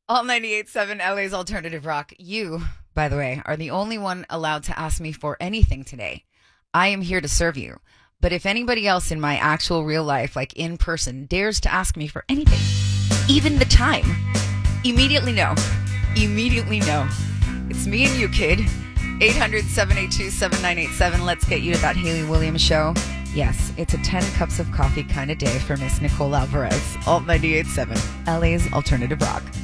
All 98.7 LA's Alternative Rock. You, by the way, are the only one allowed to ask me for anything today. I am here to serve you. But if anybody else in my actual real life, like in person, dares to ask me for anything, even the time, immediately no. Immediately no. It's me and you, kid. 800-782-7987. Let's get you to that Haley Williams show. Yes, it's a 10 cups of coffee kind of day for Miss Nicole Alvarez. Alt 98.7, LA's Alternative Rock.